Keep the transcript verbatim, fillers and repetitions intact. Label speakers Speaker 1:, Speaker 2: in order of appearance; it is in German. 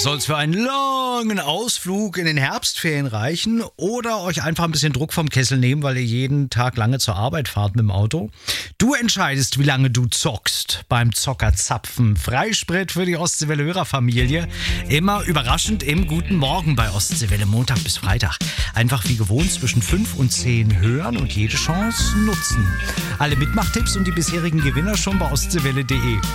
Speaker 1: Soll es für einen langen Ausflug in den Herbstferien reichen oder euch einfach ein bisschen Druck vom Kessel nehmen, weil ihr jeden Tag lange zur Arbeit fahrt mit dem Auto? Du entscheidest, wie lange du zockst beim Zockerzapfen. Freisprit für die Ostseewelle-Hörerfamilie. Immer überraschend im Guten Morgen bei Ostseewelle, Montag bis Freitag. Einfach wie gewohnt zwischen fünf und zehn hören und jede Chance nutzen. Alle Mitmachtipps und die bisherigen Gewinner schon bei ostseewelle punkt de.